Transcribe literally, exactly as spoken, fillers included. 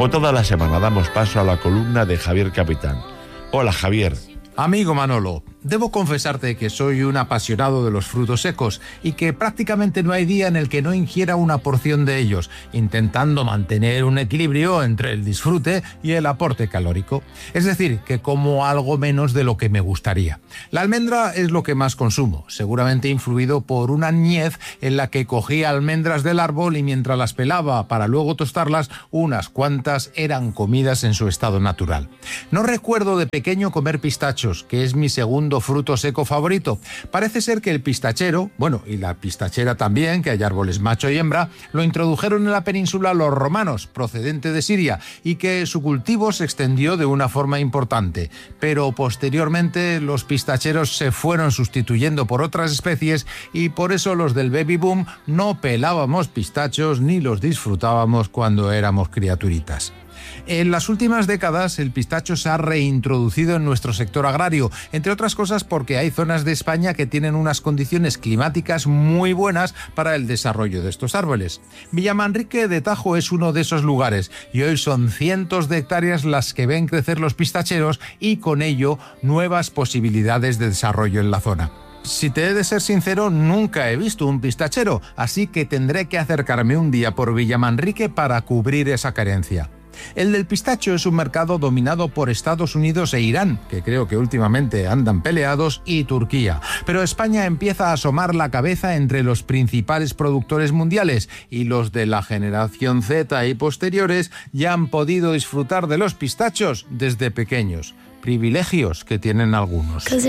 Como toda la semana, damos paso a la columna de Javier Capitán. Hola, Javier. Amigo Manolo, debo confesarte que soy un apasionado de los frutos secos y que prácticamente no hay día en el que no ingiera una porción de ellos, intentando mantener un equilibrio entre el disfrute y el aporte calórico. Es decir, que como algo menos de lo que me gustaría. La almendra es lo que más consumo, seguramente influido por una niñez en la que cogía almendras del árbol y mientras las pelaba para luego tostarlas, unas cuantas eran comidas en su estado natural. No recuerdo de pequeño comer pistachos, que es mi segundo fruto seco favorito. Parece ser que el pistachero, bueno, y la pistachera también, que hay árboles macho y hembra, lo introdujeron en la península los romanos, procedente de Siria, y que su cultivo se extendió de una forma importante. Pero posteriormente los pistacheros se fueron sustituyendo por otras especies y por eso los del baby boom no pelábamos pistachos ni los disfrutábamos cuando éramos criaturitas. En las últimas décadas el pistacho se ha reintroducido en nuestro sector agrario, entre otras cosas porque hay zonas de España que tienen unas condiciones climáticas muy buenas para el desarrollo de estos árboles. Villamanrique de Tajo es uno de esos lugares y hoy son cientos de hectáreas las que ven crecer los pistacheros y con ello nuevas posibilidades de desarrollo en la zona. Si te he de ser sincero, nunca he visto un pistachero, así que tendré que acercarme un día por Villamanrique para cubrir esa carencia. El del pistacho es un mercado dominado por Estados Unidos e Irán, que creo que últimamente andan peleados, y Turquía. Pero España empieza a asomar la cabeza entre los principales productores mundiales y los de la generación Z y posteriores ya han podido disfrutar de los pistachos desde pequeños. Privilegios que tienen algunos.